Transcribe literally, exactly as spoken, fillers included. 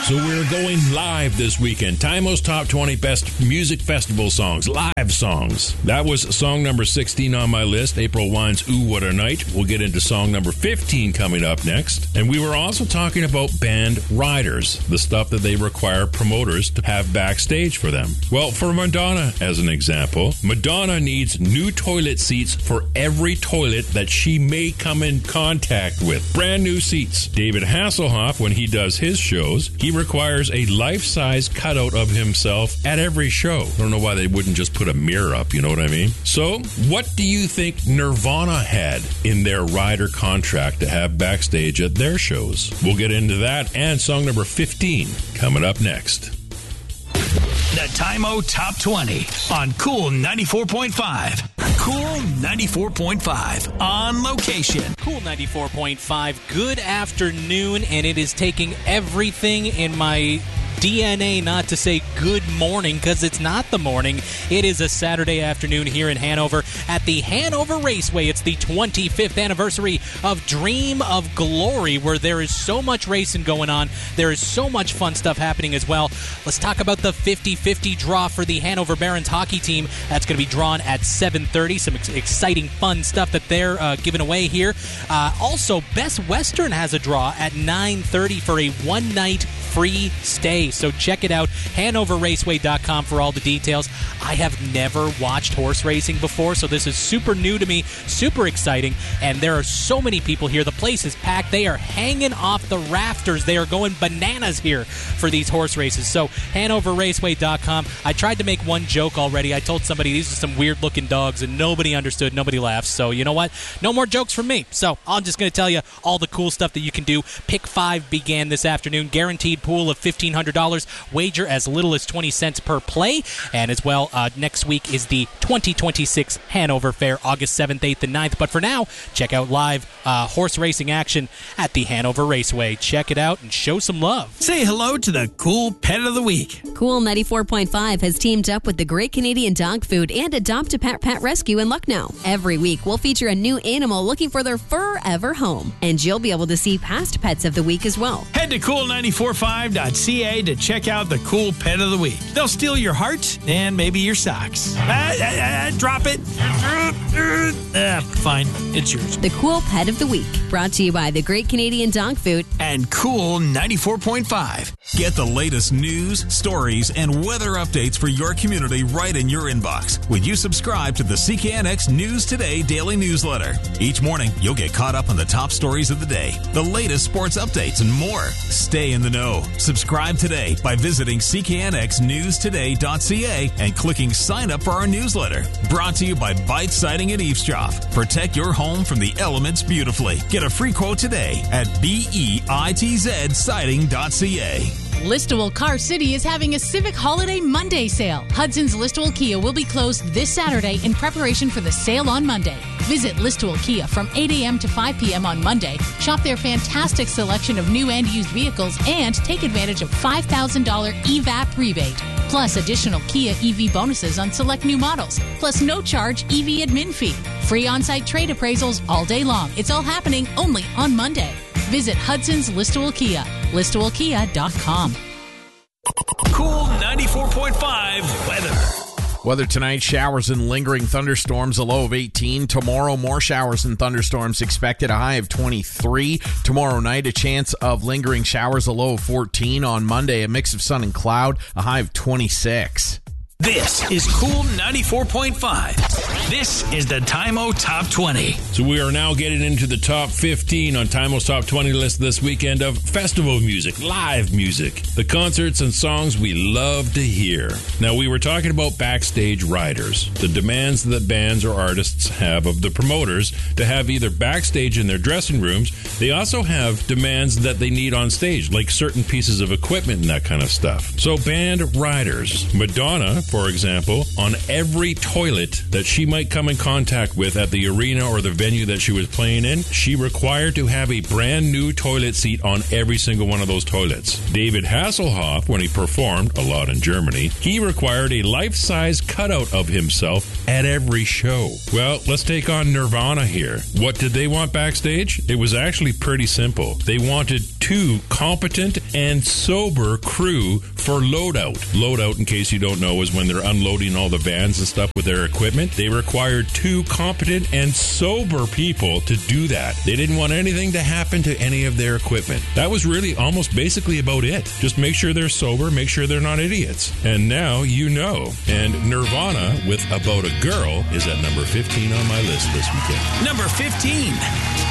So we're going live this weekend. Timo's Top twenty Best Music Festival Songs, live songs. That was song number sixteen on my list, April Wine's Ooh, What a Night. We'll get into song number fifteen coming up next. And we were also talking about band riders, the stuff that they require promoters to have backstage for them. Well, for Madonna, as an example, Madonna needs new toilet seats for every toilet that she may come in contact with. Brand new seats. David Hasselhoff, when he does his shows, he requires a life-size cutout of himself at every show. I don't know why they wouldn't just put a mirror up, you know what I mean? So, what do you think Nirvana had in their rider contract to have backstage at their shows? We'll get into that and song number fifteen coming up next. The Timo Top twenty on Cool ninety-four point five. Cool ninety-four point five on location. Cool ninety-four point five. Good afternoon, and it is taking everything in my D N A not to say good morning, because it's not the morning. It is a Saturday afternoon here in Hanover at the Hanover Raceway. It's the twenty-fifth anniversary of Dream of Glory, where there is so much racing going on. There is so much fun stuff happening as well. Let's talk about the fifty-fifty draw for the Hanover Barons hockey team. That's going to be drawn at seven thirty. Some ex- exciting, fun stuff that they're uh, giving away here. Uh, also, Best Western has a draw at nine thirty for a one-night free stay. So check it out, Hanover Raceway dot com for all the details. I have never watched horse racing before, so this is super new to me, super exciting, and there are so many people here. The place is packed. They are hanging off the rafters. They are going bananas here for these horse races. So Hanover Raceway dot com. I tried to make one joke already. I told somebody these are some weird-looking dogs, and nobody understood. Nobody laughed. So you know what? No more jokes from me. So I'm just going to tell you all the cool stuff that you can do. Pick five began this afternoon. Guaranteed pool of fifteen hundred dollars. Wager as little as twenty cents per play. And as well, uh, next week is the twenty twenty-six Hanover Fair, August seventh, eighth, and ninth. But for now, check out live uh, horse racing action at the Hanover Raceway. Check it out and show some love. Say hello to the Cool Pet of the Week. Cool ninety-four point five has teamed up with the Great Canadian Dog Food and Adopt a Pet Pet Rescue in Lucknow. Every week, we'll feature a new animal looking for their forever home. And you'll be able to see past pets of the week as well. Head to cool nine four five dot c a to check out the Cool Pet of the Week. They'll steal your heart and maybe your socks. Ah, ah, ah, drop it. Ah, fine, it's yours. The Cool Pet of the Week, brought to you by the Great Canadian Dog Food and Cool ninety-four point five. Get the latest news, stories, and weather updates for your community right in your inbox when you subscribe to the C K N X News Today daily newsletter. Each morning, you'll get caught up on the top stories of the day, the latest sports updates, and more. Stay in the know. Subscribe today by visiting c k n x news today dot c a and clicking sign up for our newsletter. Brought to you by Bite Siding and Eavesdrop. Protect your home from the elements beautifully. Get a free quote today at bitz siding dot c a. Listowel Car City is having a Civic Holiday Monday sale. Hudson's Listowel Kia will be closed this Saturday in preparation for the sale on Monday. Visit Listowel Kia from eight a.m. to five p.m. on Monday. Shop their fantastic selection of new and used vehicles and take advantage of five thousand dollars E V A P rebate. Plus additional Kia E V bonuses on select new models. Plus no charge E V admin fee. Free on-site trade appraisals all day long. It's all happening only on Monday. Visit Hudson's Listowel Kia. listowel kia dot com. Cool ninety-four point five weather. Weather tonight, showers and lingering thunderstorms, a low of eighteen. Tomorrow, more showers and thunderstorms expected, a high of twenty-three. Tomorrow night, a chance of lingering showers, a low of fourteen. On Monday, a mix of sun and cloud, a high of twenty-six. This is Cool ninety-four point five. This is the Timo Top twenty. So we are now getting into the top fifteen on Timo's Top twenty list this weekend of festival music, live music, the concerts and songs we love to hear. Now, we were talking about backstage riders, the demands that bands or artists have of the promoters to have either backstage in their dressing rooms. They also have demands that they need on stage, like certain pieces of equipment and that kind of stuff. So band riders, Madonna, for example, on every toilet that she might might come in contact with at the arena or the venue that she was playing in, she required to have a brand new toilet seat on every single one of those toilets. David Hasselhoff, when he performed, a lot in Germany, he required a life-size cutout of himself at every show. Well, let's take on Nirvana here. What did they want backstage? It was actually pretty simple. They wanted two competent and sober crew for loadout. Loadout, in case you don't know, is when they're unloading all the vans and stuff with their equipment. They required two competent and sober people to do that. They didn't want anything to happen to any of their equipment. That was really almost basically about it. Just make sure they're sober, make sure they're not idiots. And now you know. And Nirvana with About a Girl is at number fifteen on my list this weekend. Number fifteen.